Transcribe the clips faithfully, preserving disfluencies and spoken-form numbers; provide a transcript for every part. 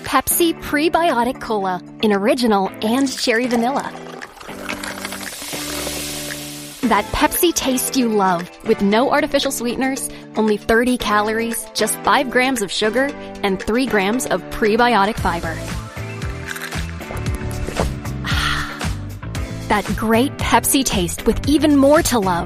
Pepsi Prebiotic Cola in original and cherry vanilla. That Pepsi taste you love with no artificial sweeteners, only thirty calories, just five grams of sugar, and three grams of prebiotic fiber. That great Pepsi taste with even more to love.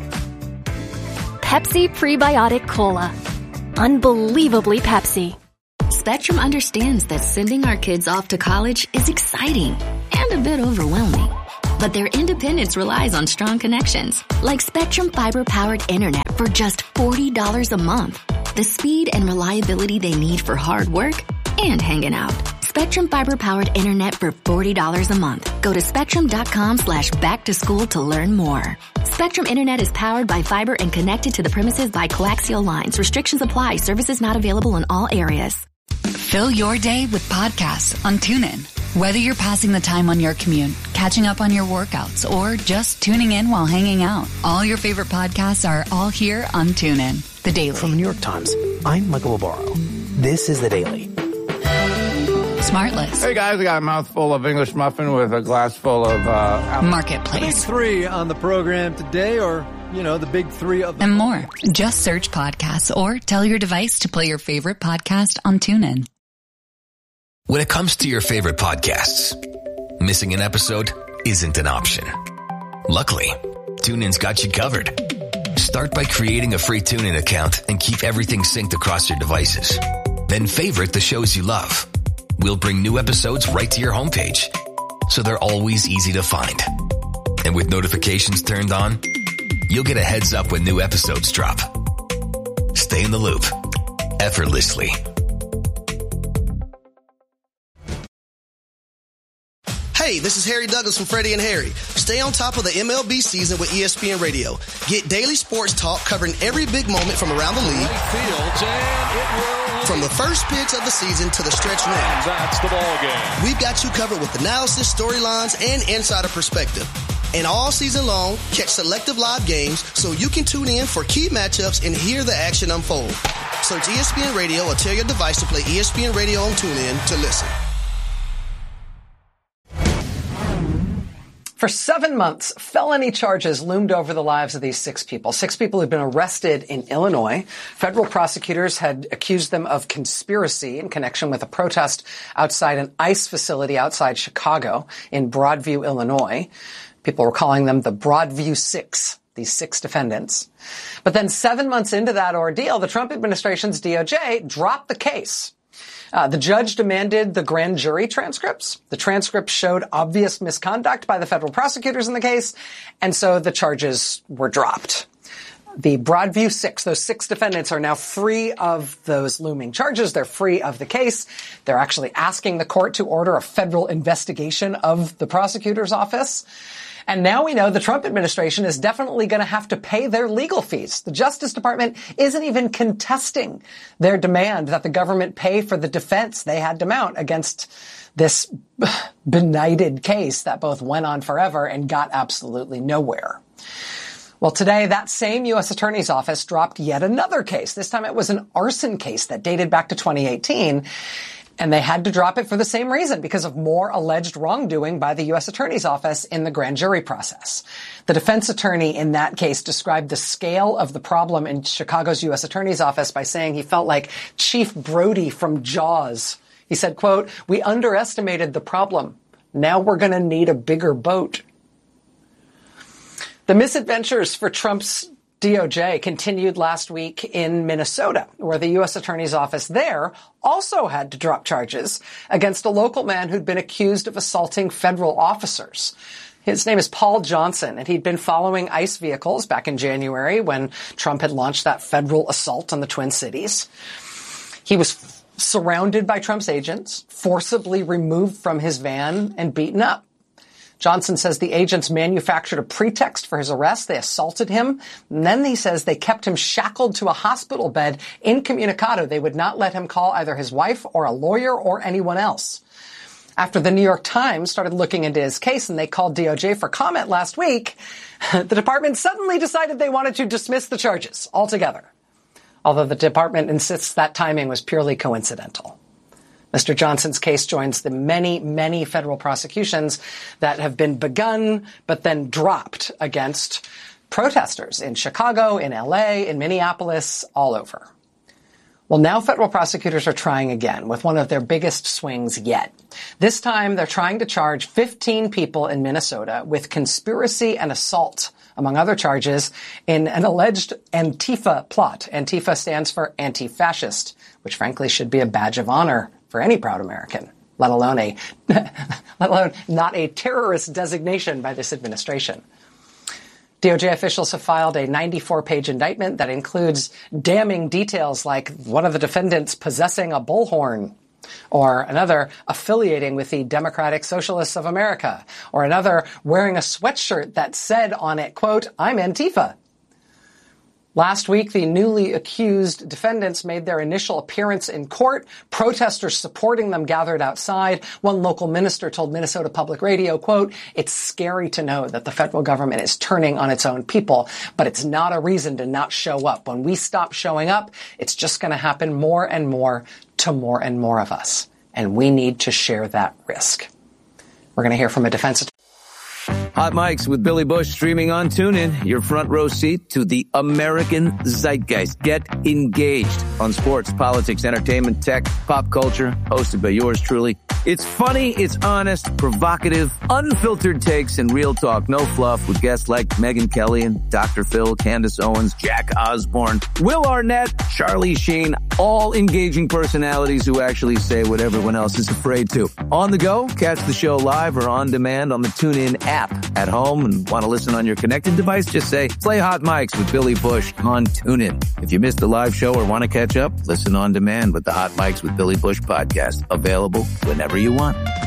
Pepsi Prebiotic Cola. Unbelievably Pepsi. Spectrum understands that sending our kids off to college is exciting and a bit overwhelming. But their independence relies on strong connections, like Spectrum fiber-powered internet for just forty dollars a month. The speed and reliability they need for hard work and hanging out. Spectrum fiber-powered internet for forty dollars a month. Go to spectrum.com slash back to school to learn more. Spectrum Internet is powered by fiber and connected to the premises by coaxial lines. Restrictions apply. Services not available in all areas. Fill your day with podcasts on TuneIn. Whether you're passing the time on your commute, catching up on your workouts, or just tuning in while hanging out, all your favorite podcasts are all here on TuneIn. The Daily. From the New York Times, I'm Michael Barbaro. This is The Daily. Smartless. Hey guys, I got a mouthful of English muffin with a glass full of uh, Marketplace. The big three on the program today, or, you know, the big three of the... And more. Just search podcasts or tell your device to play your favorite podcast on TuneIn. When it comes to your favorite podcasts, missing an episode isn't an option. Luckily, TuneIn's got you covered. Start by creating a free TuneIn account and keep everything synced across your devices. Then favorite the shows you love. We'll bring new episodes right to your homepage, so they're always easy to find. And with notifications turned on, you'll get a heads up when new episodes drop. Stay in the loop, effortlessly. Hey, this is Harry Douglas from Freddie and Harry. Stay on top of the M L B season with E S P N Radio. Get daily sports talk covering every big moment from around the league. From the first pitch of the season to the stretch run. That's the ball game. We've got you covered with analysis, storylines, and insider perspective. And all season long, catch selective live games so you can tune in for key matchups and hear the action unfold. Search E S P N Radio or tell your device to play E S P N Radio on TuneIn to listen. For seven months, felony charges loomed over the lives of these six people. Six people who'd been arrested in Illinois. Federal prosecutors had accused them of conspiracy in connection with a protest outside an ICE facility outside Chicago in Broadview, Illinois. People were calling them the Broadview Six, these six defendants. But then seven months into that ordeal, the Trump administration's D O J dropped the case. Uh, the judge demanded the grand jury transcripts. The transcripts showed obvious misconduct by the federal prosecutors in the case, and so the charges were dropped. The Broadview Six, those six defendants, are now free of those looming charges. They're free of the case. They're actually asking the court to order a federal investigation of the prosecutor's office. And now we know the Trump administration is definitely going to have to pay their legal fees. The Justice Department isn't even contesting their demand that the government pay for the defense they had to mount against this benighted case that both went on forever and got absolutely nowhere. Well, today, that same U S Attorney's Office dropped yet another case. This time it was an arson case that dated back to twenty eighteen. And they had to drop it for the same reason, because of more alleged wrongdoing by the U S Attorney's Office in the grand jury process. The defense attorney in that case described the scale of the problem in Chicago's U S Attorney's Office by saying he felt like Chief Brody from Jaws. He said, quote, "We underestimated the problem. Now we're going to need a bigger boat." The misadventures for Trump's D O J continued last week in Minnesota, where the U S Attorney's Office there also had to drop charges against a local man who'd been accused of assaulting federal officers. His name is Paul Johnson, and he'd been following ICE vehicles back in January when Trump had launched that federal assault on the Twin Cities. He was f- surrounded by Trump's agents, forcibly removed from his van, and beaten up. Johnson says the agents manufactured a pretext for his arrest. They assaulted him. And then he says they kept him shackled to a hospital bed incommunicado. They would not let him call either his wife or a lawyer or anyone else. After the New York Times started looking into his case and they called D O J for comment last week, the department suddenly decided they wanted to dismiss the charges altogether. Although the department insists that timing was purely coincidental. Mister Johnson's case joins the many, many federal prosecutions that have been begun but then dropped against protesters in Chicago, in L A, in Minneapolis, all over. Well, now federal prosecutors are trying again with one of their biggest swings yet. This time, they're trying to charge fifteen people in Minnesota with conspiracy and assault, among other charges, in an alleged Antifa plot. Antifa stands for anti-fascist, which frankly should be a badge of honor for any proud American, let alone a, let alone not a terrorist designation by this administration. D O J officials have filed a ninety-four page indictment that includes damning details like one of the defendants possessing a bullhorn, or another affiliating with the Democratic Socialists of America, or another wearing a sweatshirt that said on it, quote, "I'm Antifa." Last week, the newly accused defendants made their initial appearance in court. Protesters supporting them gathered outside. One local minister told Minnesota Public Radio, quote, "It's scary to know that the federal government is turning on its own people, but it's not a reason to not show up. When we stop showing up, it's just going to happen more and more to more and more of us. And we need to share that risk." We're going to hear from a defense attorney. Hot Mics with Billy Bush streaming on TuneIn. Your front row seat to the American zeitgeist. Get engaged on sports, politics, entertainment, tech, pop culture. Hosted by yours truly. It's funny, it's honest, provocative, unfiltered takes, and real talk. No fluff with guests like Megyn Kelly and Doctor Phil, Candace Owens, Jack Osborne, Will Arnett, Charlie Sheen. All engaging personalities who actually say what everyone else is afraid to. On the go, catch the show live or on demand on the TuneIn app. At home and want to listen on your connected device, just say, play Hot Mics with Billy Bush on TuneIn. If you missed the live show or want to catch up, listen on demand with the Hot Mics with Billy Bush podcast. Available whenever you want.